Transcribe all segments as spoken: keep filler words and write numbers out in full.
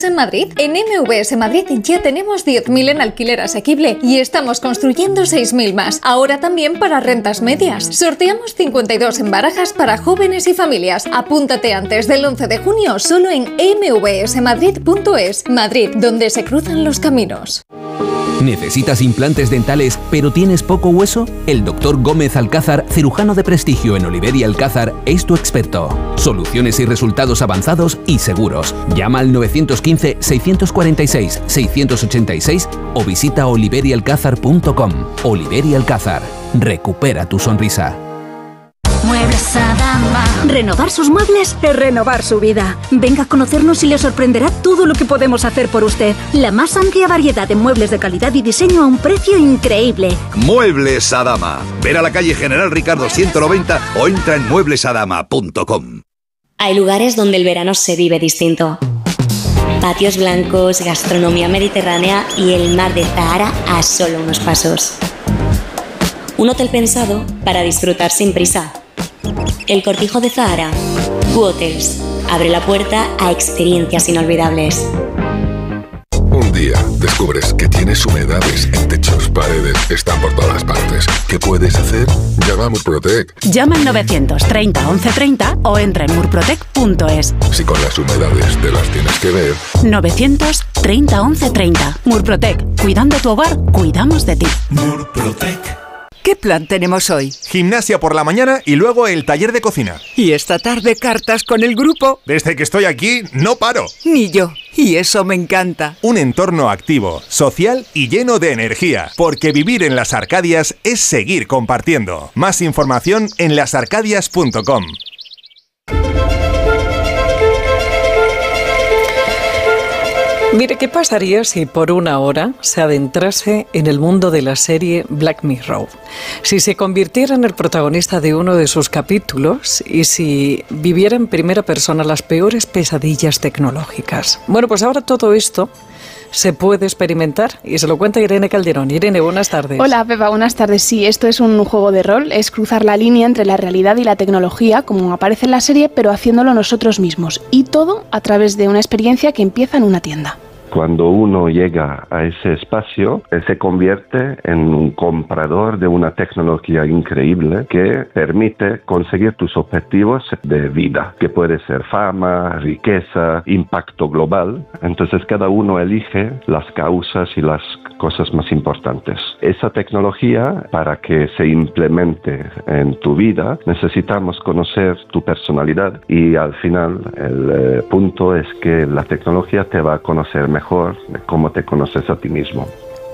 En Madrid, en M V S Madrid ya tenemos diez mil en alquiler asequible y estamos construyendo seis mil más. Ahora también para rentas medias. Sorteamos cincuenta y dos en barajas para jóvenes y familias. Apúntate antes del once de junio solo en m v s madrid punto es. Madrid, donde se cruzan los caminos. ¿Necesitas implantes dentales pero tienes poco hueso? El doctor Gómez Alcázar, cirujano de prestigio en Oliver y Alcázar, es tu experto. Soluciones y resultados avanzados y seguros. Llama al nueve uno cinco, seis cuatro seis, seis ocho seis o visita oliver y alcázar punto com. Oliver y Alcázar. Recupera tu sonrisa. Muebles Adama. Renovar sus muebles es renovar su vida. Venga a conocernos y le sorprenderá todo lo que podemos hacer por usted. La más amplia variedad de muebles de calidad y diseño a un precio increíble. Muebles Adama. Ver a la calle General Ricardo ciento noventa o entra en muebles adama punto com. Hay lugares donde el verano se vive distinto. Patios blancos, gastronomía mediterránea y el mar de Zahara a solo unos pasos. Un hotel pensado para disfrutar sin prisa. El Cortijo de Zahara. Q-Hotels. Abre la puerta a experiencias inolvidables. Un día descubres que tienes humedades en techos, paredes, están por todas partes. ¿Qué puedes hacer? Llama a Murprotec. Llama al novecientos treinta once treinta o entra en murprotec punto es. Si con las humedades te las tienes que ver. novecientos treinta once treinta. Murprotec. Cuidando tu hogar, cuidamos de ti. Murprotec. ¿Qué plan tenemos hoy? Gimnasia por la mañana y luego el taller de cocina. ¿Y esta tarde cartas con el grupo? Desde que estoy aquí, no paro. Ni yo. Y eso me encanta. Un entorno activo, social y lleno de energía. Porque vivir en Las Arcadias es seguir compartiendo. Más información en las arcadias punto com. Mire, ¿qué pasaría si por una hora se adentrase en el mundo de la serie Black Mirror? Si se convirtiera en el protagonista de uno de sus capítulos y si viviera en primera persona las peores pesadillas tecnológicas. Bueno, pues ahora todo esto se puede experimentar y se lo cuenta Irene Calderón. Irene, buenas tardes. Hola, Pepa, buenas tardes. Sí, esto es un juego de rol, es cruzar la línea entre la realidad y la tecnología, como aparece en la serie, pero haciéndolo nosotros mismos. Y todo a través de una experiencia que empieza en una tienda. Cuando uno llega a ese espacio, él se convierte en un comprador de una tecnología increíble que permite conseguir tus objetivos de vida, que puede ser fama, riqueza, impacto global. Entonces cada uno elige las causas y las cosas más importantes. Esa tecnología, para que se implemente en tu vida, necesitamos conocer tu personalidad y al final el eh, punto es que la tecnología te va a conocer mejor mejor de cómo te conoces a ti mismo.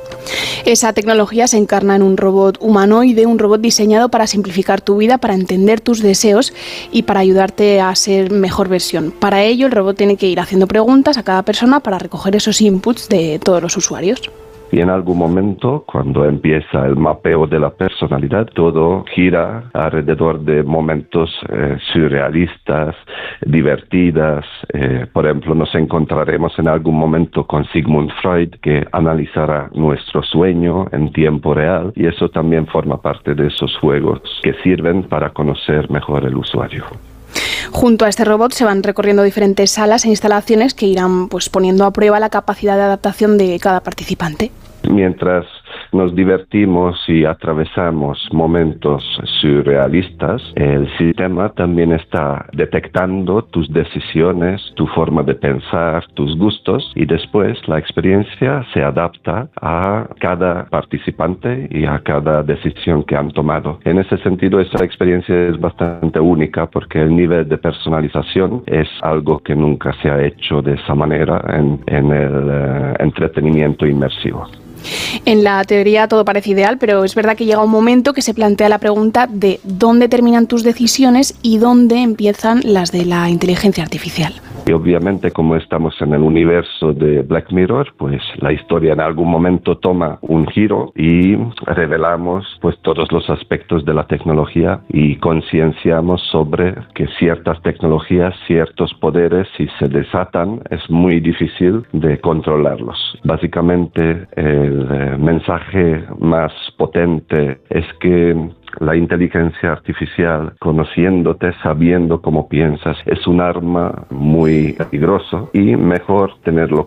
Esa tecnología se encarna en un robot humanoide, un robot diseñado para simplificar tu vida, para entender tus deseos y para ayudarte a ser mejor versión. Para ello, el robot tiene que ir haciendo preguntas a cada persona para recoger esos inputs de todos los usuarios. Y en algún momento, cuando empieza el mapeo de la personalidad, todo gira alrededor de momentos eh, surrealistas, divertidas. Eh, por ejemplo, nos encontraremos en algún momento con Sigmund Freud, que analizará nuestro sueño en tiempo real, y eso también forma parte de esos juegos que sirven para conocer mejor el usuario. Junto a este robot se van recorriendo diferentes salas e instalaciones que irán pues poniendo a prueba la capacidad de adaptación de cada participante. Mientras nos divertimos y atravesamos momentos surrealistas, el sistema también está detectando tus decisiones, tu forma de pensar, tus gustos, y después la experiencia se adapta a cada participante y a cada decisión que han tomado. En ese sentido, esa experiencia es bastante única porque el nivel de personalización es algo que nunca se ha hecho de esa manera en, en el uh, entretenimiento inmersivo. En la teoría todo parece ideal, pero es verdad que llega un momento que se plantea la pregunta de dónde terminan tus decisiones y dónde empiezan las de la inteligencia artificial. Y obviamente, como estamos en el universo de Black Mirror, pues la historia en algún momento toma un giro y revelamos pues todos los aspectos de la tecnología y concienciamos sobre que ciertas tecnologías, ciertos poderes, si se desatan, es muy difícil de controlarlos. Básicamente, el el eh, mensaje más potente es que la inteligencia artificial, conociéndote, sabiendo cómo piensas, es un arma muy peligrosa y mejor tenerlo